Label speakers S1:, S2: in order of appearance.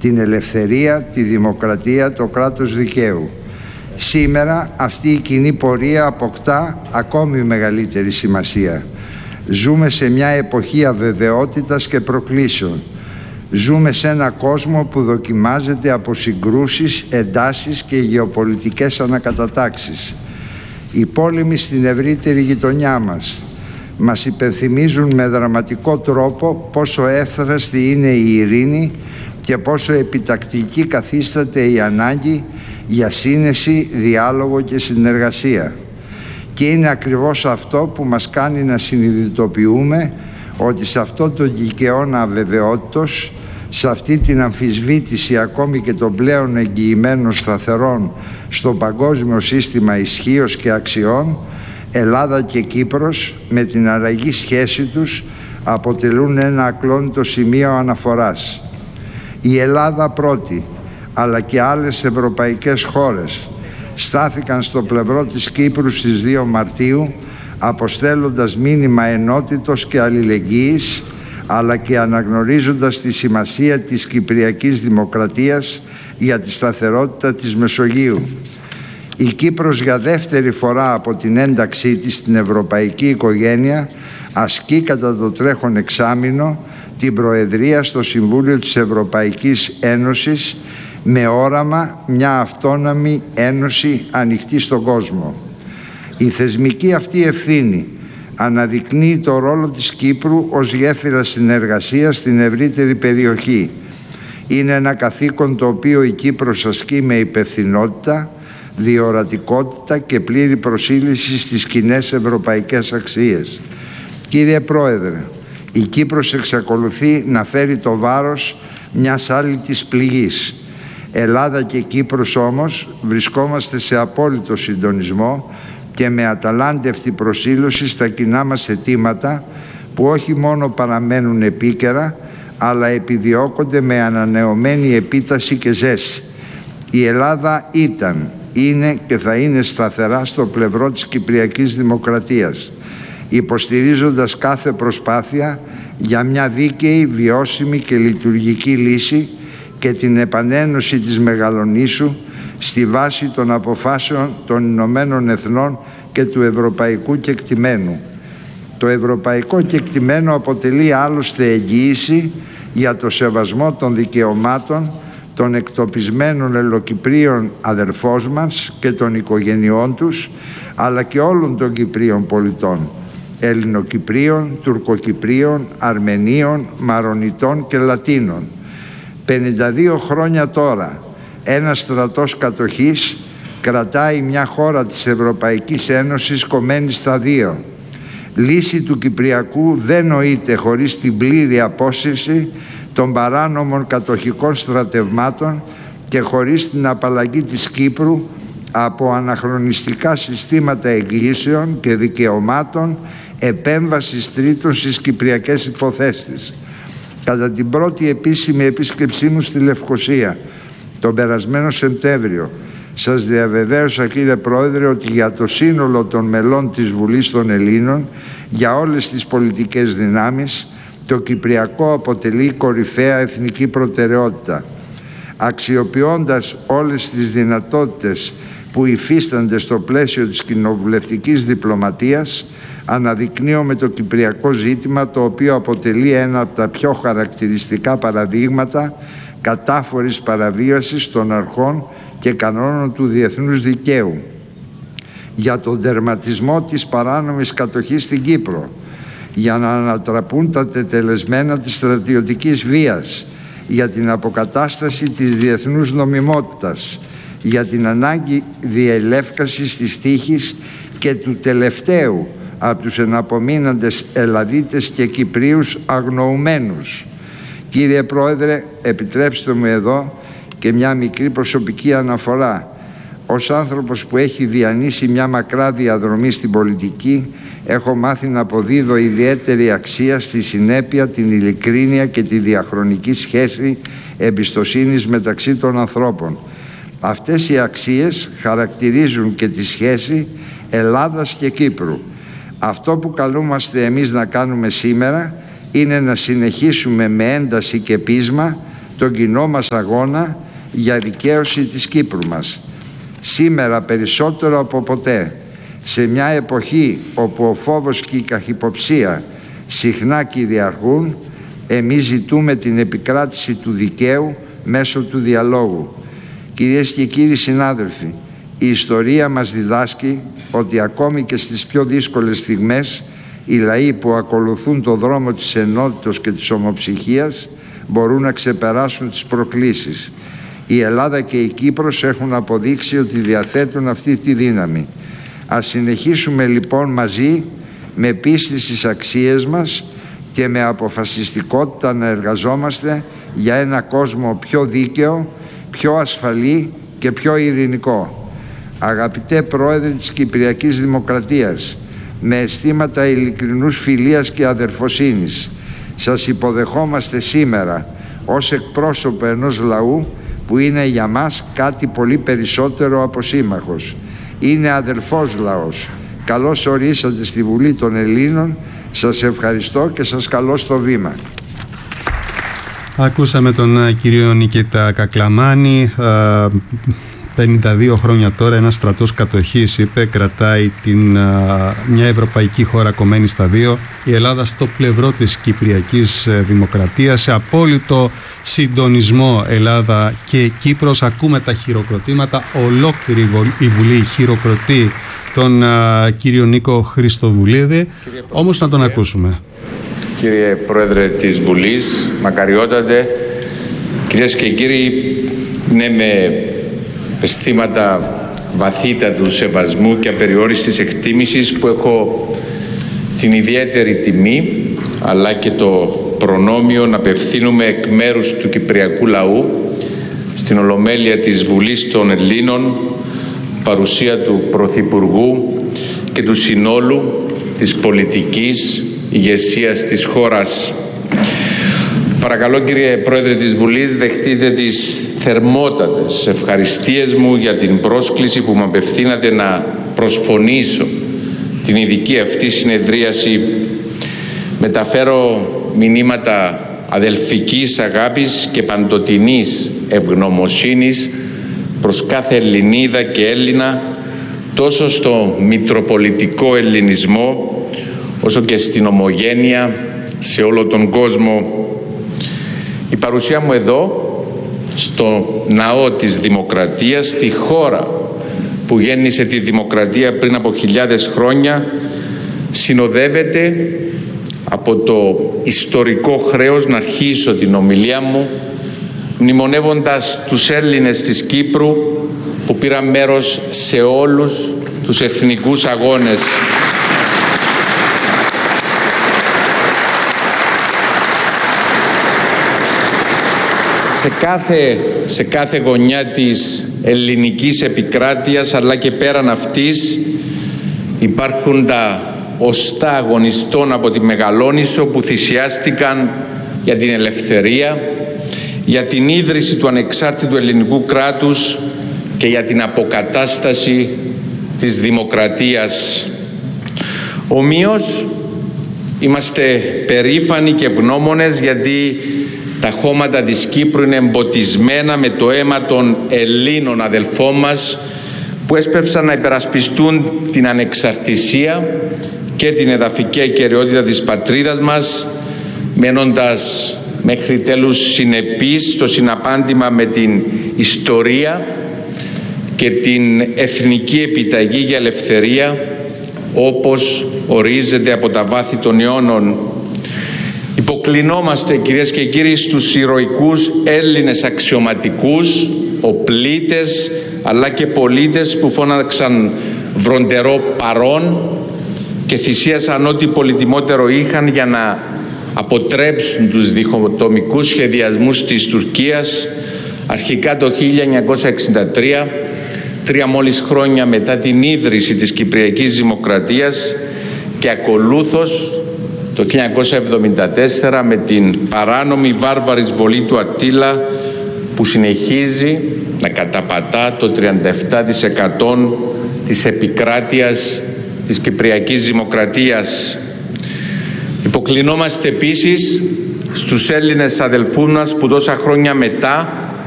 S1: την ελευθερία, τη δημοκρατία, το κράτος δικαίου. Σήμερα αυτή η κοινή πορεία αποκτά ακόμη μεγαλύτερη σημασία. Ζούμε σε μια εποχή αβεβαιότητας και προκλήσεων. Ζούμε σε ένα κόσμο που δοκιμάζεται από συγκρούσεις, εντάσεις και γεωπολιτικές ανακατατάξεις. Οι πόλεμοι στην ευρύτερη γειτονιά μας υπενθυμίζουν με δραματικό τρόπο πόσο εύθραστη είναι η ειρήνη και πόσο επιτακτική καθίσταται η ανάγκη για σύνεση, διάλογο και συνεργασία. Και είναι ακριβώς αυτό που μας κάνει να συνειδητοποιούμε ότι σε αυτό το κικαιώνα αβεβαιότητος, σε αυτή την αμφισβήτηση ακόμη και των πλέον εγγυημένων σταθερών στο παγκόσμιο σύστημα ισχύος και αξιών, Ελλάδα και Κύπρος με την αραγή σχέση τους αποτελούν ένα ακλόνητο σημείο αναφοράς. Η Ελλάδα πρώτη, αλλά και άλλες ευρωπαϊκές χώρες στάθηκαν στο πλευρό της Κύπρου στις 2 Μαρτίου, αποστέλλοντας μήνυμα ενότητος και αλληλεγγύης, αλλά και αναγνωρίζοντας τη σημασία της Κυπριακής Δημοκρατίας για τη σταθερότητα της Μεσογείου. Η Κύπρος για δεύτερη φορά από την ένταξή της στην ευρωπαϊκή οικογένεια ασκεί κατά το τρέχον εξάμηνο την Προεδρία στο Συμβούλιο της Ευρωπαϊκής Ένωσης με όραμα μια αυτόνομη ένωση ανοιχτή στον κόσμο. Η θεσμική αυτή ευθύνη αναδεικνύει το ρόλο της Κύπρου ως γέφυρα συνεργασίας στην ευρύτερη περιοχή. Είναι ένα καθήκον το οποίο η Κύπρος ασκεί με υπευθυνότητα, διορατικότητα και πλήρη προσήλυση στις κοινές ευρωπαϊκές αξίες. Κύριε Πρόεδρε, η Κύπρος εξακολουθεί να φέρει το βάρος μιας άλυτης πληγής. Ελλάδα και Κύπρος όμως βρισκόμαστε σε απόλυτο συντονισμό και με αταλάντευτη προσήλωση στα κοινά μας αιτήματα που όχι μόνο παραμένουν επίκαιρα αλλά επιδιώκονται με ανανεωμένη επίταση και ζέση. Η Ελλάδα ήταν, είναι και θα είναι σταθερά στο πλευρό της Κυπριακής Δημοκρατίας, υποστηρίζοντας κάθε προσπάθεια για μια δίκαιη, βιώσιμη και λειτουργική λύση και την επανένωση της Μεγαλονήσου στη βάση των αποφάσεων των Ηνωμένων Εθνών και του ευρωπαϊκού κεκτημένου. Το ευρωπαϊκό κεκτημένο αποτελεί άλλωστε εγγύηση για το σεβασμό των δικαιωμάτων των εκτοπισμένων Ελλοκυπρίων αδερφών μας και των οικογενειών τους, αλλά και όλων των Κυπρίων πολιτών, Ελληνοκυπρίων, Τουρκοκυπρίων, Αρμενίων, Μαρονιτών και Λατίνων. 52 χρόνια τώρα, ένας στρατός κατοχής κρατάει μια χώρα της Ευρωπαϊκής Ένωσης κομμένη στα δύο. Λύση του Κυπριακού δεν νοείται χωρίς την πλήρη απόσυρση των παράνομων κατοχικών στρατευμάτων και χωρίς την απαλλαγή της Κύπρου από αναχρονιστικά συστήματα εγγύσεων και δικαιωμάτων επέμβασης τρίτων στις κυπριακές υποθέσεις. Κατά την πρώτη επίσημη επίσκεψή μου στη Λευκοσία τον περασμένο Σεπτέμβριο, σας διαβεβαίωσα, κύριε Πρόεδρε, ότι για το σύνολο των μελών της Βουλής των Ελλήνων, για όλες τις πολιτικές δυνάμεις, το Κυπριακό αποτελεί κορυφαία εθνική προτεραιότητα. Αξιοποιώντας όλες τις δυνατότητες που υφίστανται στο πλαίσιο της κοινοβουλευτικής διπλωματίας, αναδεικνύουμε το κυπριακό ζήτημα, το οποίο αποτελεί ένα από τα πιο χαρακτηριστικά παραδείγματα κατάφορης παραβίασης των αρχών και κανόνων του διεθνούς δικαίου, για τον τερματισμό της παράνομης κατοχής στην Κύπρο, για να ανατραπούν τα τετελεσμένα της στρατιωτικής βίας, για την αποκατάσταση της διεθνούς νομιμότητας, για την ανάγκη διελεύκασης της τύχης και του τελευταίου από τους εναπομείναντες Ελλαδίτες και Κυπρίους αγνοουμένους. Κύριε Πρόεδρε, επιτρέψτε μου εδώ και μια μικρή προσωπική αναφορά. Ως άνθρωπος που έχει διανύσει μια μακρά διαδρομή στην πολιτική, έχω μάθει να αποδίδω ιδιαίτερη αξία στη συνέπεια, την ειλικρίνεια και τη διαχρονική σχέση εμπιστοσύνης μεταξύ των ανθρώπων. Αυτές οι αξίες χαρακτηρίζουν και τη σχέση Ελλάδας και Κύπρου. Αυτό που καλούμαστε εμείς να κάνουμε σήμερα είναι να συνεχίσουμε με ένταση και πείσμα τον κοινό μας αγώνα για δικαίωση της Κύπρου μας. Σήμερα περισσότερο από ποτέ, σε μια εποχή όπου ο φόβος και η καχυποψία συχνά κυριαρχούν, εμείς ζητούμε την επικράτηση του δικαίου μέσω του διαλόγου. Κυρίες και κύριοι συνάδελφοι, η ιστορία μας διδάσκει ότι ακόμη και στις πιο δύσκολες στιγμές οι λαοί που ακολουθούν το δρόμο της ενότητας και της ομοψυχίας μπορούν να ξεπεράσουν τις προκλήσεις. Η Ελλάδα και η Κύπρος έχουν αποδείξει ότι διαθέτουν αυτή τη δύναμη. Ας συνεχίσουμε λοιπόν μαζί με πίστη στις αξίες μας και με αποφασιστικότητα να εργαζόμαστε για ένα κόσμο πιο δίκαιο, πιο ασφαλή και πιο ειρηνικό. Αγαπητέ Πρόεδρε της Κυπριακής Δημοκρατίας, με αισθήματα ειλικρινούς φιλίας και αδερφοσύνης, σας υποδεχόμαστε σήμερα ως εκπρόσωπο ενός λαού που είναι για μας κάτι πολύ περισσότερο από σύμμαχος. Είναι αδελφός λαός. Καλώς ορίσατε στη Βουλή των Ελλήνων. Σας ευχαριστώ και σας καλώ στο βήμα.
S2: Ακούσαμε τον κύριο Νικήτα Κακλαμάνη. 52 χρόνια τώρα ένας στρατός κατοχής, είπε, κρατάει μια ευρωπαϊκή χώρα κομμένη στα δύο. Η Ελλάδα στο πλευρό της Κυπριακής Δημοκρατίας, σε απόλυτο συντονισμό Ελλάδα και Κύπρος. Ακούμε τα χειροκροτήματα, ολόκληρη η Βουλή χειροκροτεί τον κύριο Νίκο Χριστοδουλίδη. Όμως να τον ακούσουμε.
S3: Κύριε Πρόεδρε της Βουλής, μακαριότατε, κυρίες και κύριοι, ναι, με αισθήματα βαθύτατου σεβασμού και απεριόριστης εκτίμησης που έχω την ιδιαίτερη τιμή αλλά και το προνόμιο να απευθύνουμε εκ μέρους του κυπριακού λαού στην Ολομέλεια της Βουλής των Ελλήνων, παρουσία του Πρωθυπουργού και του συνόλου της πολιτικής ηγεσίας της χώρας. Παρακαλώ, κύριε Πρόεδρε της Βουλής, δεχτείτε τις θερμότατες ευχαριστίες μου για την πρόσκληση που μου απευθύνατε να προσφωνήσω την ειδική αυτή συνεδρίαση. Μεταφέρω μηνύματα αδελφικής αγάπης και παντοτινής ευγνωμοσύνης προς κάθε Ελληνίδα και Έλληνα, τόσο στο μητροπολιτικό ελληνισμό όσο και στην ομογένεια σε όλο τον κόσμο. Η παρουσία μου εδώ, στο ναό της Δημοκρατίας, στη χώρα που γέννησε τη Δημοκρατία πριν από χιλιάδες χρόνια, συνοδεύεται από το ιστορικό χρέος να αρχίσω την ομιλία μου μνημονεύοντας τους Έλληνες της Κύπρου που πήραν μέρος σε όλους τους εθνικούς αγώνες. Σε κάθε γωνιά της ελληνικής επικράτειας αλλά και πέραν αυτής υπάρχουν τα οστά αγωνιστών από τη Μεγαλόνισσο που θυσιάστηκαν για την ελευθερία, για την ίδρυση του ανεξάρτητου ελληνικού κράτους και για την αποκατάσταση της δημοκρατίας. Ομοίως, είμαστε περήφανοι και ευγνώμονες γιατί τα χώματα της Κύπρου είναι εμποτισμένα με το αίμα των Ελλήνων αδελφών μας που έσπευσαν να υπερασπιστούν την ανεξαρτησία και την εδαφική ακεραιότητα της πατρίδας μας, μένοντας μέχρι τέλους συνεπείς στο συναπάντημα με την ιστορία και την εθνική επιταγή για ελευθερία όπως ορίζεται από τα βάθη των αιώνων. Υποκλεινόμαστε, κυρίες και κύριοι, στους ηρωικούς Έλληνες αξιωματικούς, οπλίτες αλλά και πολίτες που φώναξαν βροντερό παρόν και θυσίασαν ό,τι πολυτιμότερο είχαν για να αποτρέψουν τους διχοτομικούς σχεδιασμούς της Τουρκίας, αρχικά το 1963, 3 μόλις χρόνια μετά την ίδρυση της Κυπριακής Δημοκρατίας, και ακολούθως το 1974 με την παράνομη βάρβαρη εισβολή του Αττήλα που συνεχίζει να καταπατά το 37% της επικράτειας της Κυπριακής Δημοκρατίας. Υποκλεινόμαστε επίσης στους Έλληνες αδελφούς μας που τόσα χρόνια μετά